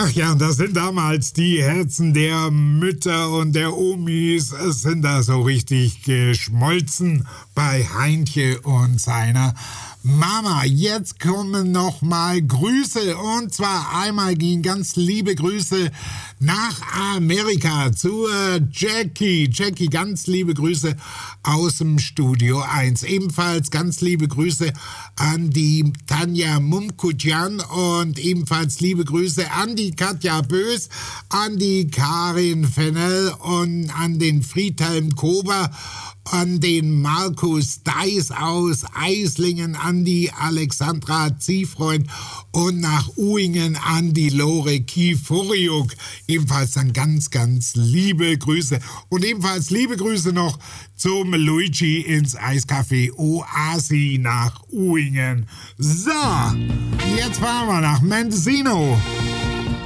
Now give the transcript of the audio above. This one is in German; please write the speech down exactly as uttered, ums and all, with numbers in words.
Ach ja, das sind damals die Herzen der Mütter und der Omis. Es sind da so richtig geschmolzen bei Heintje und seiner Mama. Jetzt kommen noch mal Grüße, und zwar einmal gehen ganz liebe Grüße nach Amerika zu Jackie. Jackie, ganz liebe Grüße aus dem Studio eins. Ebenfalls ganz liebe Grüße an die Tanja Mumkutjan und ebenfalls liebe Grüße an die Katja Bös, an die Karin Fennel und an den Friedhelm Kober, an den Markus Deis aus Eislingen, an die Alexandra Ziefreund und nach Uingen an die Lore Kifuriuk. Ebenfalls dann ganz, ganz liebe Grüße. Und ebenfalls liebe Grüße noch zum Luigi ins Eiscafé Oasi nach Uingen. So, jetzt fahren wir nach Mendocino.